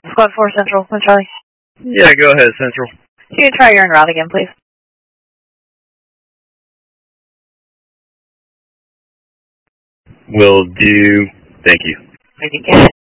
Squad 4 Central, West Charlie. Yeah, go ahead, Central. Can you try your en route again, please? Will do. Thank you. Thank you.